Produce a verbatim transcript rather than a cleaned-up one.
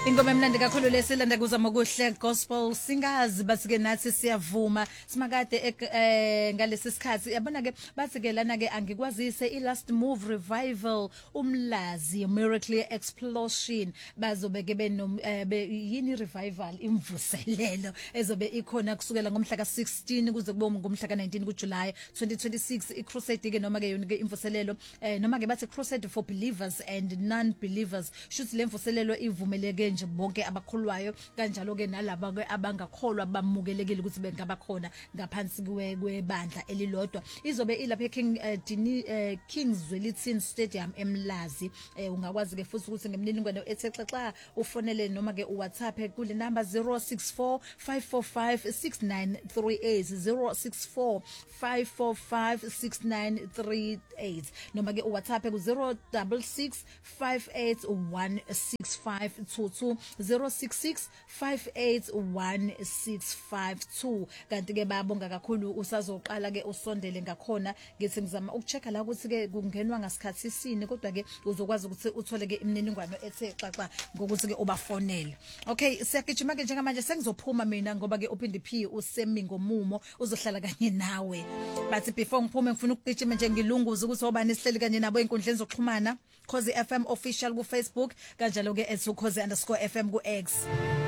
Ingoma emnandi kakhulu lesilanda kuzama kuhle gospel singers basike nathi siyavuma simakade eh ngalesi sikhathi yabona ke bathi ke lana ke angikwazise i last move revival umlazi miracle explosion bazobe ke benom yini revival imvuselelo ezobe ikhona kusukela ngomhla ka sixteen kuze kube ngomhla ka nineteen kuJuly twenty twenty-six i crusade ke noma ke yona ke imvuselelo eh noma ke bathi crusade for believers and non believers shuthi le mvuselelo ivumeleke nje bonke abakholwayo kanjalo ke nalabo ke abangakholwa bamukelekile ukuthi bengabakhona ngaphansi kwebandla elilodwa izobe ilapha eKing uh, Dini uh, Kings Zwelithini Stadium eMlazi uh, ungakwazi ke futhi ukuthi ngemniningwane ethexexa ufonele noma ke uWhatsApp kule number zero six four five four five six nine three eight zero six four five four five six nine three eight noma ke uWhatsApp ku zero six six five eight one six five two two zero six six five eight one six five two kanti ke babonga kakhulu usazoqala ke usondele ngakhona ngithi ngizama ukuchecka la ukuthi ke kungenwa ngasikhathi sini kodwa ke uzokwazi ukuthi uthole ke imininingwane ethe xaxa ngokuthi ke ubafonele okay siyagijima ke njengamanje sengizophuma mina ngoba ke uphindi P usemi ngomumo uzohlala kanye nawe bathi before ngiphume ngifuna ukugijima nje ngilunguza ukuthi obani sihleli kanye nabo einkundleni zokuxhumana Khosi F M official ku Facebook kanjalo ke at khosi underscore F M ku X